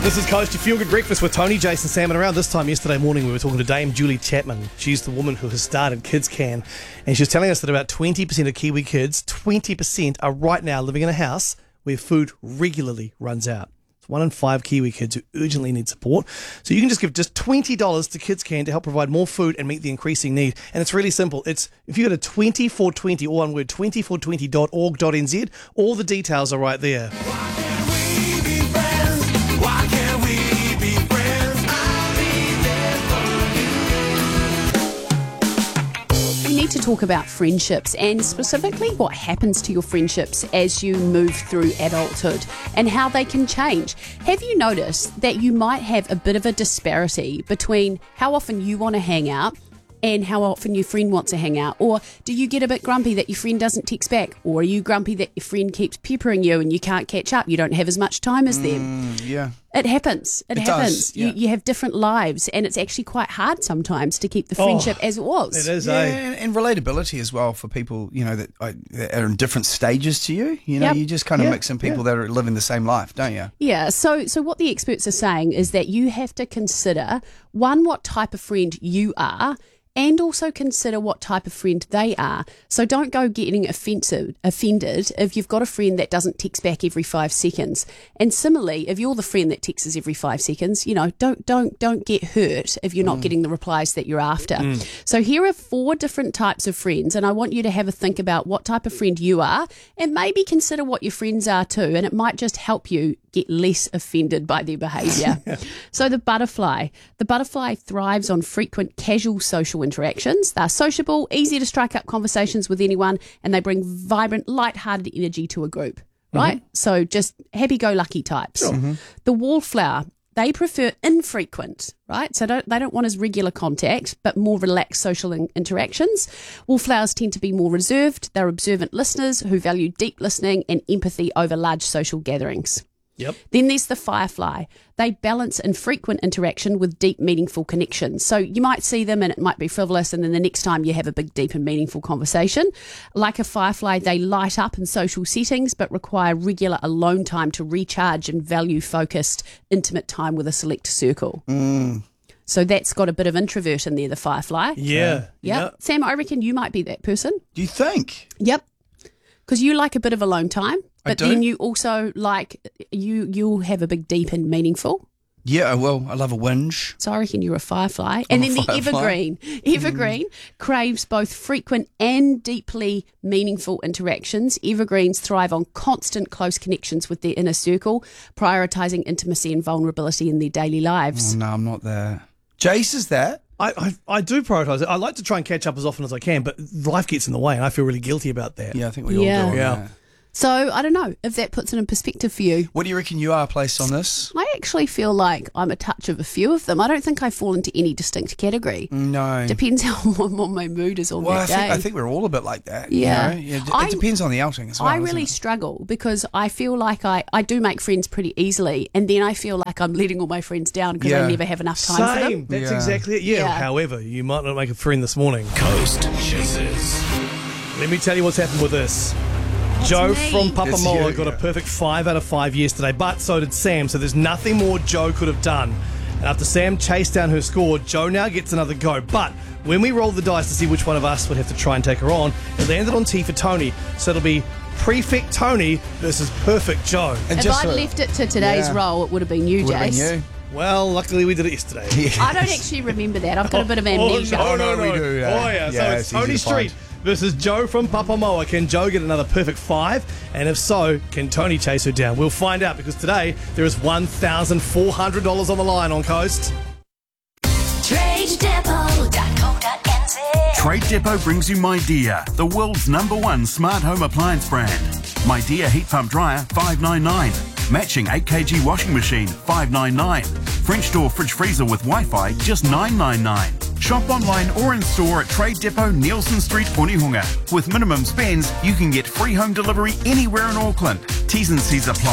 This is Coast, your Feel Good Breakfast with Tony, Jason, Sam, and around this time yesterday morning we were talking to Dame Julie Chapman. She's the woman who has started Kids Can, and she was telling us that about 20% of Kiwi kids, 20% are right now living in a house where food regularly runs out. It's 1 in 5 Kiwi kids who urgently need support. So you can just give just $20 to Kids Can to help provide more food and meet the increasing need. And it's really simple. It's if you go to 2420, all one word, 2420.org.nz, all the details are right there. To talk about friendships and specifically what happens to your friendships as you move through adulthood and how they can change. Have you noticed that you might have a bit of a disparity between how often you want to hang out and how often your friend wants to hang out? Or do you get a bit grumpy that your friend doesn't text back? Or are you grumpy that your friend keeps peppering you and you can't catch up? You don't have as much time as them. Yeah. It happens. It happens. Does, yeah. You have different lives, and it's actually quite hard sometimes to keep the friendship as it was. It is, Yeah, and relatability as well for people, that are in different stages to you. Yep. You just kind of mix in people that are living the same life, don't you? Yeah, so what the experts are saying is that you have to consider, one, what type of friend you are, and also consider what type of friend they are. So don't go getting offended if you've got a friend that doesn't text back every 5 seconds. And similarly, if you're the friend that texts every 5 seconds, don't get hurt if you're not getting the replies that you're after. So here are 4 different types of friends, and I want you to have a think about what type of friend you are and maybe consider what your friends are too, and it might just help you get less offended by their behaviour. So the butterfly thrives on frequent casual social interactions. They're sociable, easy to strike up conversations with anyone, and they bring vibrant, light-hearted energy to a group, right? So just happy-go-lucky types. The wallflower, they prefer infrequent, right? So they don't want as regular contact, but more relaxed social interactions. Wallflowers tend to be more reserved. They're observant listeners who value deep listening and empathy over large social gatherings. Yep. Then there's the firefly. They balance infrequent interaction with deep, meaningful connections. So you might see them and it might be frivolous, and then the next time you have a big, deep and meaningful conversation. Like a firefly, they light up in social settings but require regular alone time to recharge and value focused, intimate time with a select circle. So that's got a bit of introvert in there, the firefly. Yeah. Yep. Sam, I reckon you might be that person. Do you think? Yep. Because you like a bit of alone time. But do. then you also you'll have a big, deep and meaningful. Yeah, well, I love a whinge. So I reckon you're a firefly. And then the evergreen craves both frequent and deeply meaningful interactions. Evergreens thrive on constant close connections with their inner circle, prioritising intimacy and vulnerability in their daily lives. Oh, no, I'm not there. Jace is that. I do prioritise it. I like to try and catch up as often as I can, but life gets in the way and I feel really guilty about that. Yeah, I think we all do. Yeah. So I don't know if that puts it in perspective for you. What do you reckon you are placed on this? I actually feel like I'm a touch of a few of them. I don't think I fall into any distinct category. No. Depends how what my mood is on that day. I think we're all a bit like that. Yeah. It depends on the outing as well. I really struggle because I feel like I do make friends pretty easily, and then I feel like I'm letting all my friends down because I never have enough time for them. That's exactly it. Yeah. However, you might not make a friend this morning. Coast Chasers. Let me tell you what's happened with this. Joe from Papamoa got a yeah. perfect 5 out of 5 yesterday, but so did Sam, so there's nothing more Joe could have done. And after Sam chased down her score, Joe now gets another go. But when we rolled the dice to see which one of us would have to try and take her on, it landed on T for Tony. So it'll be Prefect Tony versus Perfect Joe. And If I'd left it to today's roll, it would have been you, Jace. Well, luckily we did it yesterday. I don't actually remember that. I've got a bit of amnesia. No, we do, yeah. Oh, yeah. So Yeah, it's it's easy Tony to Street versus Joe from Papamoa. Can Joe get another perfect 5? And if so, can Tony chase her down? We'll find out because today there is $1,400 on the line on Coast. TradeDepot.co.nz. Trade Depot brings you MyDear, the world's #1 smart home appliance brand. MyDear heat pump dryer, $599. Matching 8kg washing machine, $599. French door fridge freezer with Wi-Fi, just $999. Shop online or in store at Trade Depot, Nielsen Street, Onehunga. With minimum spends, you can get free home delivery anywhere in Auckland. T's and C's apply.